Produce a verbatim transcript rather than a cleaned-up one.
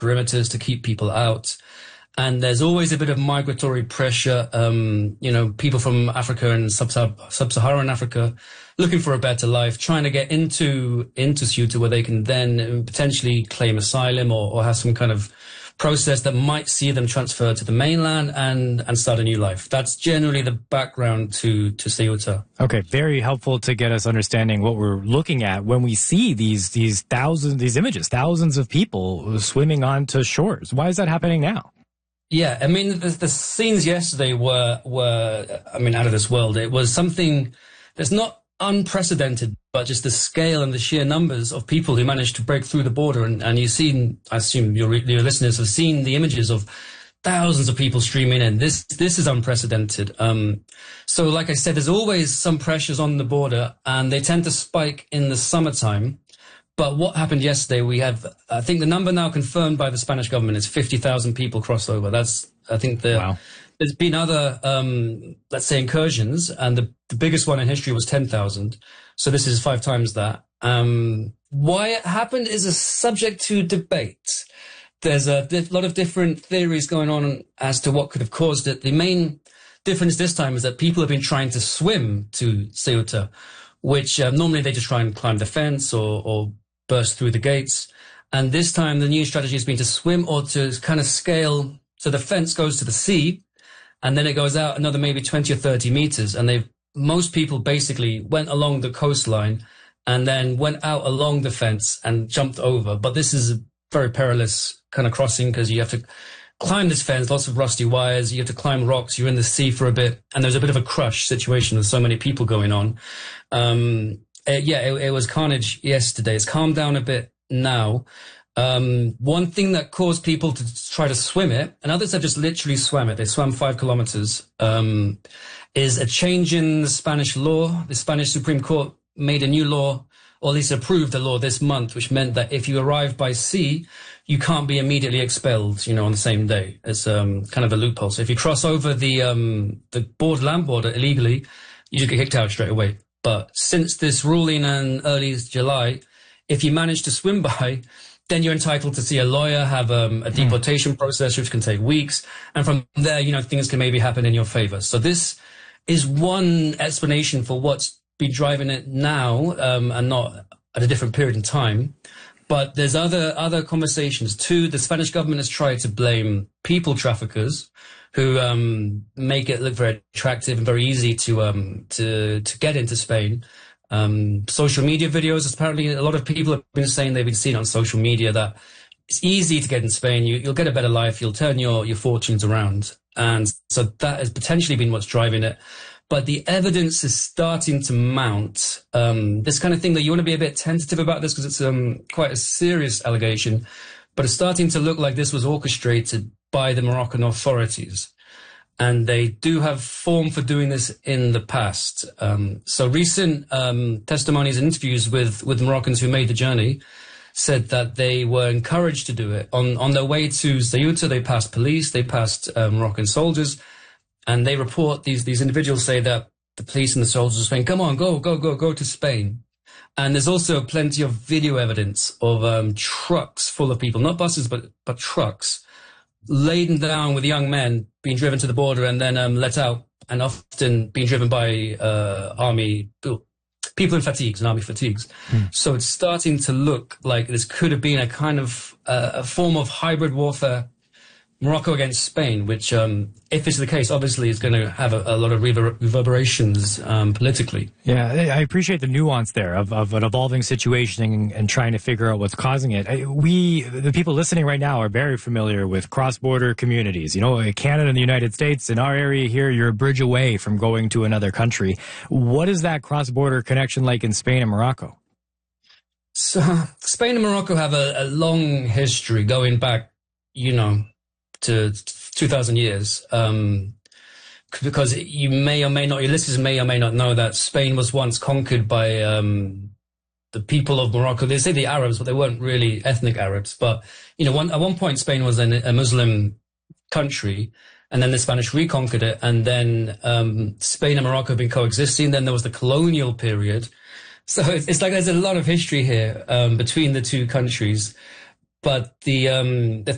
perimeters to keep people out. And there's always a bit of migratory pressure. Um, you know, people from Africa and sub-Saharan Africa looking for a better life, trying to get into, into Ceuta where they can then potentially claim asylum or, or have some kind of process that might see them transfer to the mainland and, and start a new life. That's generally the background to, to Ceuta. Okay. Very helpful to get us understanding what we're looking at when we see these, these thousands, these images, thousands of people swimming onto shores. Why is that happening now? Yeah, I mean, the, the scenes yesterday were, were, I mean, out of this world. It was something that's not unprecedented, but just the scale and the sheer numbers of people who managed to break through the border. And, and you've seen, I assume your, your listeners have seen the images of thousands of people streaming in. This, this is unprecedented. Um, so like I said, there's always some pressures on the border and they tend to spike in the summertime. But what happened yesterday, we have, I think the number now confirmed by the Spanish government is fifty thousand people crossed over. That's, I think the, wow. There's been other, um, let's say incursions, and the, the biggest one in history was ten thousand. So this is five times that. Um, why it happened is a subject to debate. There's a diff- lot of different theories going on as to what could have caused it. The main difference this time is that people have been trying to swim to Ceuta, which um, normally they just try and climb the fence or, or burst through the gates. And this time the new strategy has been to swim or to kind of scale. So the fence goes to the sea and then it goes out another maybe twenty or thirty meters. And they've, most people basically went along the coastline and then went out along the fence and jumped over. But this is a very perilous kind of crossing because you have to climb this fence, lots of rusty wires. You have to climb rocks. You're in the sea for a bit. And there's a bit of a crush situation with so many people going on. Um, Uh, yeah, it, it was carnage yesterday. It's calmed down a bit now. Um, one thing that caused people to try to swim it, and others have just literally swam it, they swam five kilometers, um, is a change in the Spanish law. The Spanish Supreme Court made a new law, or at least approved a law this month, which meant that if you arrive by sea, you can't be immediately expelled, you know, on the same day. It's um, kind of a loophole. So if you cross over the um, the board land border illegally, you just get kicked out straight away. But since this ruling in early July, if you manage to swim by, then you're entitled to see a lawyer, have um, a deportation mm. process, which can take weeks. And from there, you know, things can maybe happen in your favor. So this is one explanation for what's been driving it now um, and not at a different period in time. But there's other other conversations too. The Spanish government has tried to blame people traffickers who um, make it look very attractive and very easy to um, to to get into Spain. Um, social media videos, apparently a lot of people have been saying they've been seeing on social media that it's easy to get in Spain. You, you'll get a better life. You'll turn your, your fortunes around. And so that has potentially been what's driving it. But the evidence is starting to mount. Um, this kind of thing that you want to be a bit tentative about this because it's um, quite a serious allegation. But it's starting to look like this was orchestrated by the Moroccan authorities. And they do have form for doing this in the past. Um, so recent um, testimonies and interviews with, with Moroccans who made the journey said that they were encouraged to do it. On, on their way to Ceuta, they passed police, they passed uh, Moroccan soldiers, and they report, these, these individuals say that the police and the soldiers are saying, come on, go, go, go, go to Spain. And there's also plenty of video evidence of um, trucks full of people, not buses, but, but trucks, laden down with young men being driven to the border and then um, let out, and often being driven by uh, army people in fatigues and army fatigues. Mm. So it's starting to look like this could have been a kind of uh, a form of hybrid warfare, Morocco against Spain, which, um, if it's the case, obviously is going to have a, a lot of rever- reverberations um, politically. Yeah, I appreciate the nuance there of, of an evolving situation and, and trying to figure out what's causing it. We, the people listening right now, are very familiar with cross-border communities. You know, Canada and the United States, in our area here, you're a bridge away from going to another country. What is that cross-border connection like in Spain and Morocco? So, Spain and Morocco have a, a long history going back, you know, to two thousand years, um, because you may or may not, your listeners may or may not know that Spain was once conquered by um, the people of Morocco. They say the Arabs, but they weren't really ethnic Arabs. But, you know, one, at one point, Spain was an, a Muslim country, and then the Spanish reconquered it, and then um, Spain and Morocco have been coexisting. Then there was the colonial period. So it's, it's like there's a lot of history here um, between the two countries. But the um, the